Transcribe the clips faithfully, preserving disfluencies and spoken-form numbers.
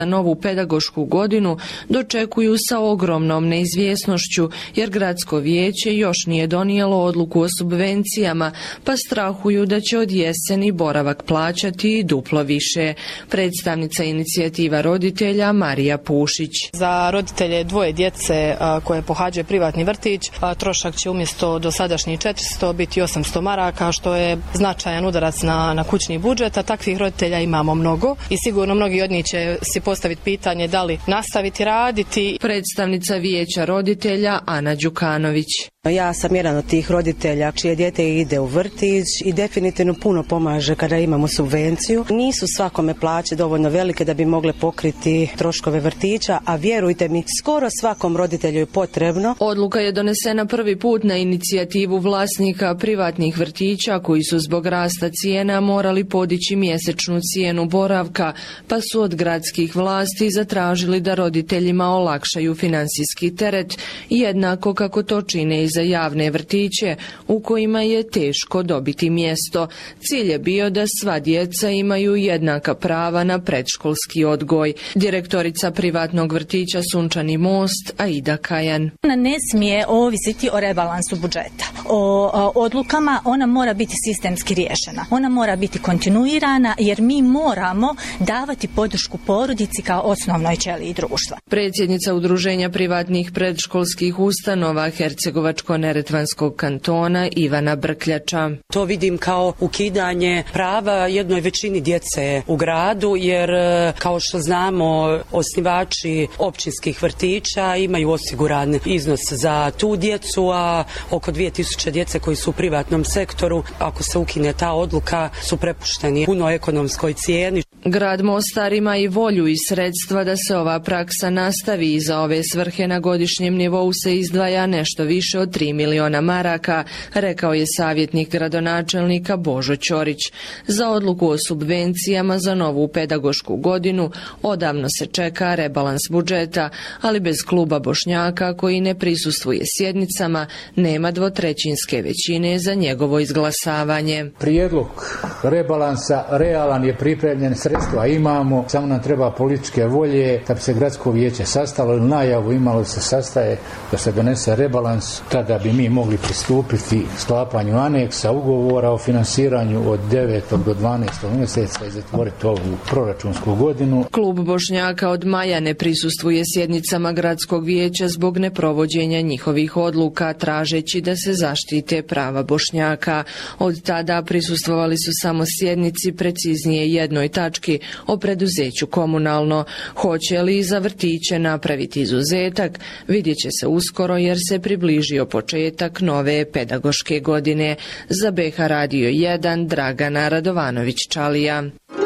Novu pedagošku godinu dočekuju sa ogromnom neizvjesnošću, jer gradsko vijeće još nije donijelo odluku o subvencijama, pa strahuju da će od jeseni boravak plaćati i duplo više. Predstavnica inicijativa roditelja Marija Pušić. Za roditelje dvoje djece koje pohađaju privatni vrtić, trošak će umjesto dosadašnjih četiristo biti osamsto maraka, što je značajan udarac na, na kućni budžet, a takvih roditelja imamo mnogo i sigurno mnogi od njih će si postaviti pitanje da li nastaviti raditi. Predstavnica vijeća roditelja Ana Đukanović. Ja sam jedan od tih roditelja čije dijete ide u vrtić i definitivno puno pomaže kada imamo subvenciju. Nisu svakome plaće dovoljno velike da bi mogle pokriti troškove vrtića, a vjerujte mi, skoro svakom roditelju je potrebno. Odluka je donesena prvi put na inicijativu vlasnika privatnih vrtića koji su zbog rasta cijena morali podići mjesečnu cijenu boravka, pa su od gradskih vlasti zatražili da roditeljima olakšaju financijski teret, jednako kako to čine i za javne vrtiće u kojima je teško dobiti mjesto. Cilj je bio da sva djeca imaju jednaka prava na predškolski odgoj. Direktorica privatnog vrtića Sunčani most Aida Kajan. Ona ne smije ovisiti o rebalansu budžeta, o, o odlukama, ona mora biti sistemski riješena. Ona mora biti kontinuirana jer mi moramo davati podršku porodici kao osnovnoj ćeliji društva. Predsjednica Udruženja privatnih predškolskih ustanova Hercegovačko-neretvanskog kantona Ivana Brkljača. To vidim kao ukidanje prava jednoj većini djece u gradu, jer kao što znamo osnivači općinskih vrtića imaju osiguran iznos za tu djecu, a oko dvije tisuće djece koji su u privatnom sektoru, ako se ukine ta odluka, su prepušteni punoj ekonomskoj cijeni. Grad Mostar ima i volju i sredstva da se ova praksa nastavi i za ove svrhe na godišnjem nivou se izdvaja nešto više od tri miliona maraka, rekao je savjetnik gradonačelnika Božo Ćorić. Za odluku o subvencijama za novu pedagošku godinu odavno se čeka rebalans budžeta, ali bez kluba Bošnjaka koji ne prisustvuje sjednicama nema dvotrećinske većine za njegovo izglasavanje. Prijedlog rebalansa realan je pripremljen, sredstva imamo, samo nam treba političke volje da bi se gradsko vijeće sastalo ili najavu imalo se sastaje da se donese rebalans, tada bi mi mogli pristupiti sklapanju aneksa ugovora o finansiranju od devetog do dvanaestog mjeseca i zatvoriti ovu proračunsku godinu. Klub Bošnjaka od maja ne prisustvuje sjednicama gradskog vijeća zbog neprovođenja njihovih odluka, tražeći da se zaštite prava Bošnjaka. Od tada prisustvovali su samo sjednici, preciznije jednoj tački o preduzeću Komunalno. Hoće li za vrtiće napraviti izuzetak, vidjet će se uskoro jer se približio početak nove pedagoške godine. Za B H Radio jedan Dragana Radovanović-Čalija.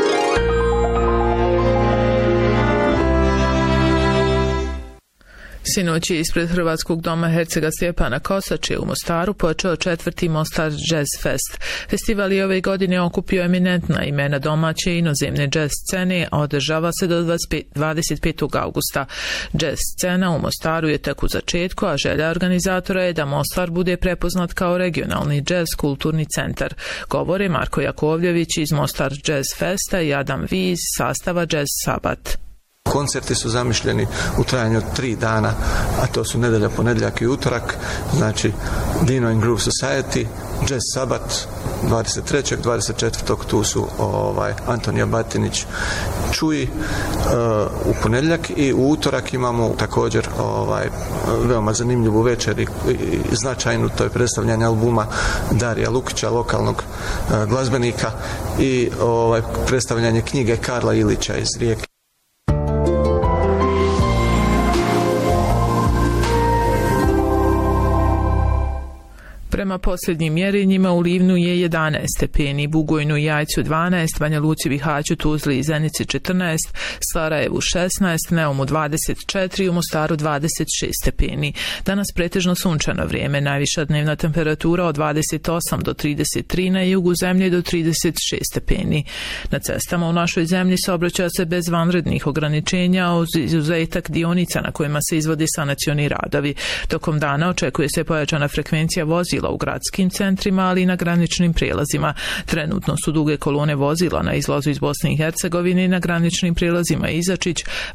Sinoć je ispred Hrvatskog doma Hercega Stjepana Kosače u Mostaru počeo četvrti Mostar Jazz Fest. Festival je ove godine okupio eminentna imena domaće i inozemne jazz scene, a održava se do dvadeset petog augusta. Jazz scena u Mostaru je tek u začetku, a želja organizatora je da Mostar bude prepoznat kao regionalni jazz kulturni centar. Govore Marko Jakovljević iz Mostar Jazz Festa i Adam Viz sastava Jazz Sabat. Koncerti su zamišljeni u trajanju od tri dana, a to su nedelja, ponedjeljak i utorak, znači Dino and Groove Society, Jazz Sabat, dvadeset trećeg dvadeset četvrtog tu su ovaj, Antonija Batinić, Čuji uh, u ponedjeljak i u utorak imamo također ovaj, veoma zanimljivu večer i, i značajnu, to je predstavljanje albuma Darija Lukića, lokalnog uh, glazbenika i ovaj, predstavljanje knjige Karla Ilića iz Rijeke. Prema posljednjim mjerenjima u Livnu je jedanaest stepeni, Bugojnu i Jajcu dvanaest, Banja Luci, Bihaću, Tuzli i Zenici četrnaest, Sarajevu šesnaest, Neumu dvadeset četiri, u Mostaru dvadeset šest stepeni. Danas pretežno sunčano vrijeme, najviša dnevna temperatura od dvadeset osam do trideset tri, na jugu zemlje do trideset šest stepeni. Na cestama u našoj zemlji saobraća se bez vanrednih ograničenja, uz izuzetak dionica na kojima se izvode sanacioni radovi. Tokom dana očekuje se pojačana frekvencija vozila vozila u gradskim centrima, ali i na graničnim prijelazima. Trenutno su duge kolone vozila na izlazu iz Bosne i Hercegovine i na graničnim prijelazima Izačić,